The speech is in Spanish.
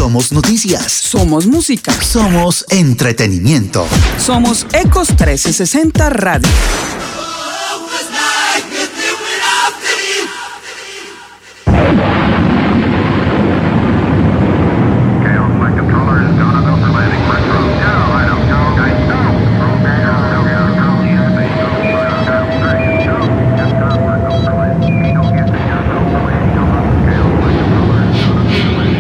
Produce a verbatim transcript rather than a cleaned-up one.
Somos noticias. Somos música. Somos entretenimiento. Somos Ecos trescientos sesenta Radio.